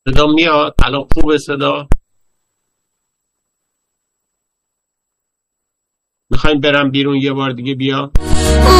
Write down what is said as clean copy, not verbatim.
صدا میاد الان؟ خوبه صدا؟ میخوایم برم بیرون یه بار دیگه بیا.